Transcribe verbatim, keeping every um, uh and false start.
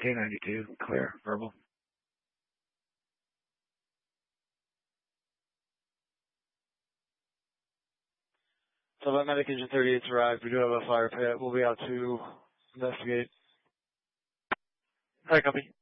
K ninety-two, clear, verbal. So that medic engine thirty-eight's arrived. We do have a fire pit. We'll be out to investigate. All right, copy.